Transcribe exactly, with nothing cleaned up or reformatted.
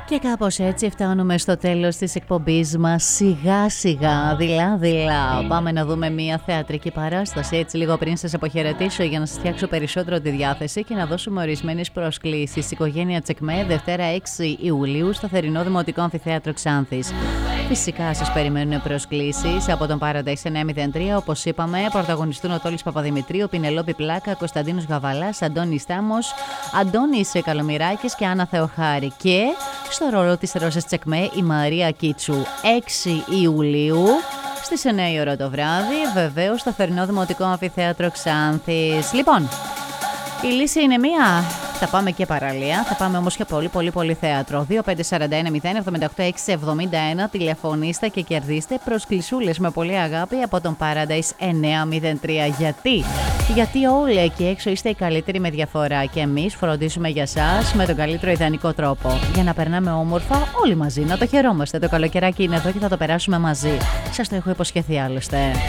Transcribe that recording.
Και κάπως έτσι φτάνουμε στο τέλος της εκπομπής μας. Σιγά σιγά, δειλά δειλά. Πάμε να δούμε μια θεατρική παράσταση έτσι λίγο πριν σας αποχαιρετήσω, για να σας φτιάξω περισσότερο τη διάθεση και να δώσουμε ορισμένες προσκλήσεις. Οικογένεια Τσεκμέ, Δευτέρα έξι Ιουλίου στο θερινό Δημοτικό Αμφιθέατρο Ξάνθης. Φυσικά σας περιμένουν προσκλήσεις από τον Paradise εννιακόσια μηδέν τρία. Όπως είπαμε, πρωταγωνιστούν ο Τόλης Παπαδημητρίου, Πινελόπη Πλάκα, Κωνσταντίνος Γαβαλάς, Αντώνης Τάμος, Αντώνης Καλομυράκης και Άννα Θεοχάρη. Και στο ρόλο της Ρώσας Τσεκμέ η Μαρία Κίτσου. έξι Ιουλίου στις εννιά η ώρα το βράδυ, βεβαίως στο θερινό Δημοτικό Αμφιθέατρο Ξάνθης. Λοιπόν, η λύση είναι μία. Θα πάμε και παραλία, θα πάμε όμως και πολύ πολύ πολύ θέατρο. δύο πέντε τέσσερα ένα μηδέν εβδομήντα οκτώ έξι εβδομήντα ένα, τηλεφωνήστε και κερδίστε προσκλησούλες με πολύ αγάπη από τον Paradise εννιακόσια μηδέν τρία. Γιατί? Γιατί όλοι εκεί έξω είστε οι καλύτεροι με διαφορά και εμείς φροντίζουμε για σας με τον καλύτερο ιδανικό τρόπο. Για να περνάμε όμορφα όλοι μαζί, να το χαιρόμαστε. Το καλοκαιράκι είναι εδώ και θα το περάσουμε μαζί. Σας το έχω υποσχεθεί άλλωστε.